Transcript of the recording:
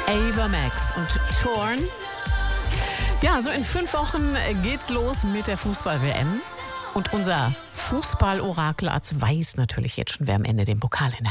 Ava Max und Torn. Ja, so in 5 Wochen geht's los mit der Fußball-WM. Und unser Fußball-Orakel Arzt weiß natürlich jetzt schon, wer am Ende den Pokal in der